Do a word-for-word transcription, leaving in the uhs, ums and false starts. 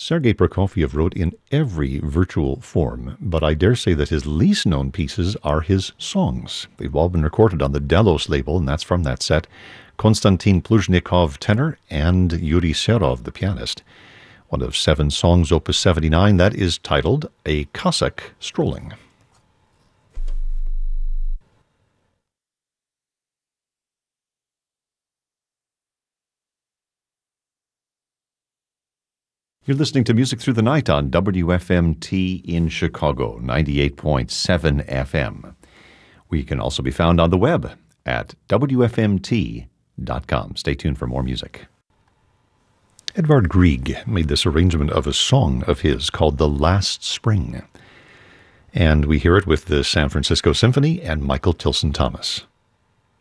Sergei Prokofiev wrote in every virtual form, but I dare say that his least known pieces are his songs. They've all been recorded on the Delos label, and that's from that set. Konstantin Pluzhnikov, tenor, and Yuri Serov, the pianist. One of seven songs, opus seventy-nine, that is titled A Cossack Strolling. You're listening to Music Through the Night on W F M T in Chicago, ninety-eight point seven F M. We can also be found on the web at W F M T dot com. Stay tuned for more music. Edvard Grieg made this arrangement of a song of his called The Last Spring. And we hear it with the San Francisco Symphony and Michael Tilson Thomas.